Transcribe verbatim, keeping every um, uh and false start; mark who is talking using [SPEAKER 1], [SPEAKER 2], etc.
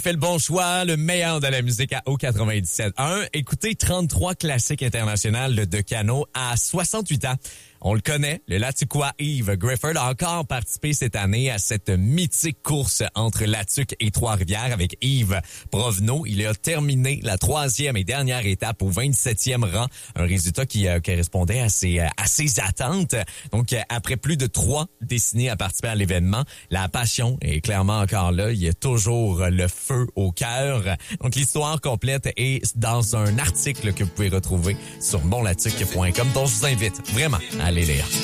[SPEAKER 1] Fait le bon choix, le meilleur de la musique à O quatre-vingt-dix-sept un. Écoutez, trente-trois classiques internationaux de Cano à soixante-huit ans. On le connaît, le Latuquois Yves Grifford a encore participé cette année à cette mythique course entre Latuc et Trois-Rivières avec Yves Provenot. Il a terminé la troisième et dernière étape au vingt-septième rang, un résultat qui euh, correspondait à ses, à ses attentes. Donc, après plus de trois décennies à participer à l'événement, la passion est clairement encore là. Il y a toujours le feu au cœur. Donc, l'histoire complète est dans un article que vous pouvez retrouver sur monlatuc point com, dont je vous invite vraiment à aller lire.